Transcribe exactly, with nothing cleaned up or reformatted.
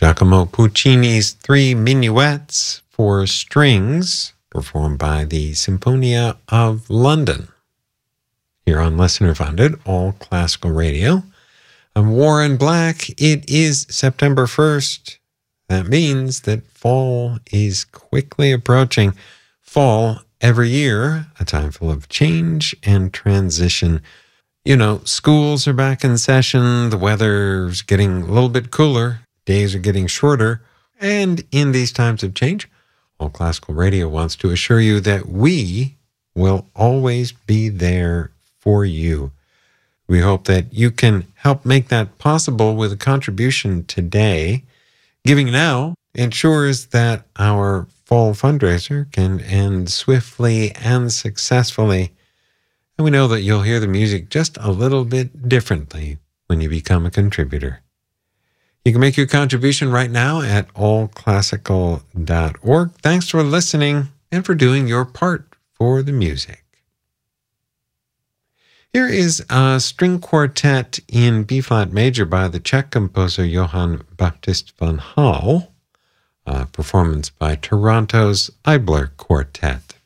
Giacomo Puccini's Three Minuets for Strings, performed by the Sinfonia of London. Here on Listener Funded, All Classical Radio. I'm Warren Black. It is September first. That means that fall is quickly approaching. Fall, every year, a time full of change and transition. You know, schools are back in session, the weather's getting a little bit cooler, days are getting shorter, and in these times of change, All Classical Radio wants to assure you that we will always be there for you. We hope that you can help make that possible with a contribution today. Giving now ensures that our fall fundraiser can end swiftly and successfully. And we know that you'll hear the music just a little bit differently when you become a contributor. You can make your contribution right now at all classical dot org. Thanks for listening and for doing your part for the music. Here is a string quartet in B-flat major by the Czech composer Johann Baptist van Hal, a performance by Toronto's Eibler Quartet.